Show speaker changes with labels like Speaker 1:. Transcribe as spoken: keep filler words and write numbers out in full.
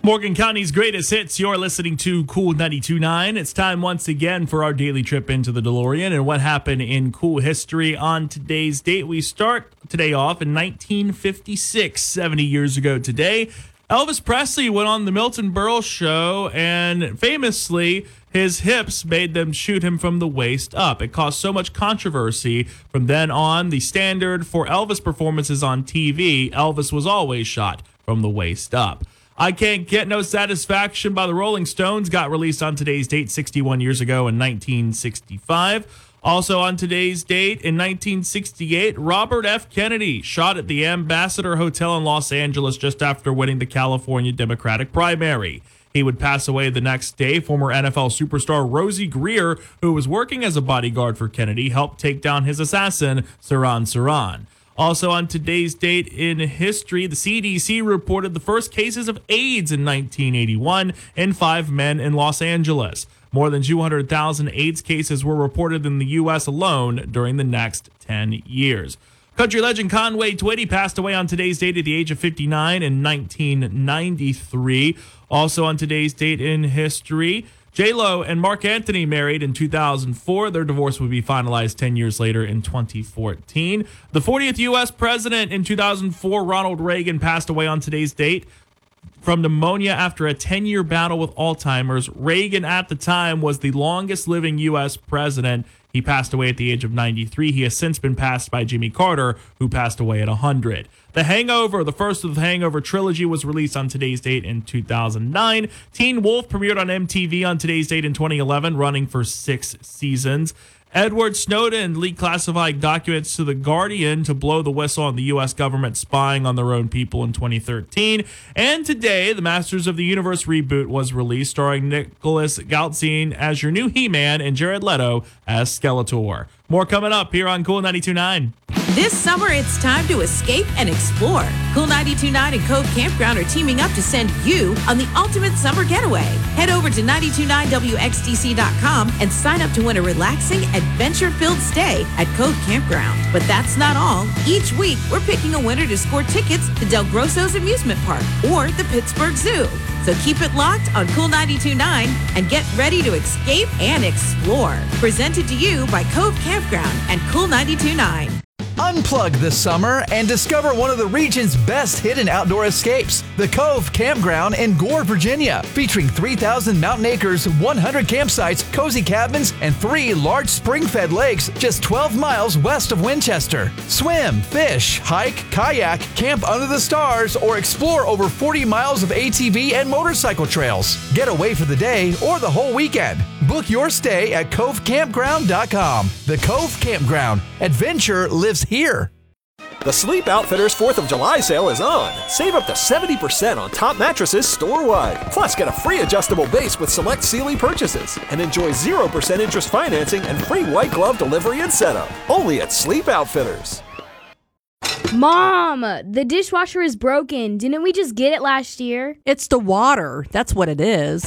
Speaker 1: Morgan County's greatest hits. You're listening to Cool ninety-two point nine. It's time once again for our daily trip into the DeLorean and what happened in cool history on today's date. We start today off in nineteen fifty-six, seventy years ago today. Elvis Presley went on the Milton Berle show, and famously, his hips made them shoot him from the waist up. It caused so much controversy. From then on, the standard for Elvis performances on T V, Elvis was always shot from the waist up. I Can't Get No Satisfaction by the Rolling Stones got released on today's date sixty-one years ago in nineteen sixty-five. Also on today's date in nineteen sixty-eight, Robert F. Kennedy shot at the Ambassador Hotel in Los Angeles just after winning the California Democratic primary. He would pass away the next day. Former N F L superstar Rosie Greer, who was working as a bodyguard for Kennedy, helped take down his assassin, Sirhan Sirhan. Also on today's date in history, the C D C reported the first cases of AIDS in nineteen eighty-one in five men in Los Angeles. More than two hundred thousand AIDS cases were reported in the U S alone during the next ten years. Country legend Conway Twitty passed away on today's date at the age of fifty-nine in nineteen ninety-three. Also on today's date in history, J-Lo and Mark Anthony married in two thousand four. Their divorce would be finalized ten years later in twenty fourteen. The fortieth U S president in two thousand four, Ronald Reagan, passed away on today's date from pneumonia after a ten-year battle with Alzheimer's. Reagan, at the time, was the longest-living U S president. He passed away at the age of ninety-three. He has since been passed by Jimmy Carter, who passed away at one hundred. The Hangover, the first of the Hangover trilogy, was released on today's date in two thousand nine. Teen Wolf premiered on M T V on today's date in twenty eleven, running for six seasons. Edward Snowden leaked classified documents to The Guardian to blow the whistle on the U S government spying on their own people in twenty thirteen. And today, the Masters of the Universe reboot was released, starring Nicholas Galtzine as your new He-Man and Jared Leto as Skeletor. More coming up here on Cool ninety-two point nine.
Speaker 2: This summer, it's time to escape and explore. Cool ninety-two point nine and Cove Campground are teaming up to send you on the ultimate summer getaway. Head over to nine two two nine W X D C dot com and sign up to win a relaxing, adventure-filled stay at Cove Campground. But that's not all. Each week, we're picking a winner to score tickets to Del Grosso's Amusement Park or the Pittsburgh Zoo. So keep it locked on Cool ninety-two point nine and get ready to escape and explore. Presented to you by Cove Campground and Cool ninety-two point nine.
Speaker 3: Unplug this summer and discover one of the region's best hidden outdoor escapes, the Cove Campground in Gore, Virginia, featuring three thousand mountain acres, one hundred campsites, cozy cabins, and three large spring-fed lakes just twelve miles west of Winchester. Swim, fish, hike, kayak, camp under the stars, or explore over forty miles of A T V and motorcycle trails. Get away for the day or the whole weekend. Book your stay at cove campground dot com. The Cove Campground. Adventure lives here.
Speaker 4: The Sleep Outfitters fourth of July sale is on. Save up to seventy percent on top mattresses store-wide. Plus, get a free adjustable base with select Sealy purchases. And enjoy zero percent interest financing and free white glove delivery and setup. Only at Sleep Outfitters.
Speaker 5: Mom, the dishwasher is broken. Didn't we just get it last year?
Speaker 6: It's the water. That's what it is.